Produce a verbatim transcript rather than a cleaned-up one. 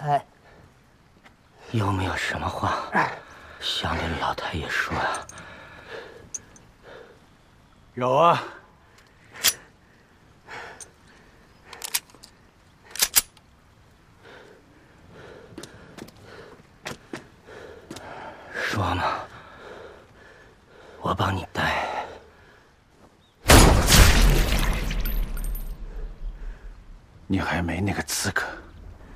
哎， 有没有什么话想跟老太爷说啊？ 有啊。 说嘛，我帮你带。 你还没那个资格。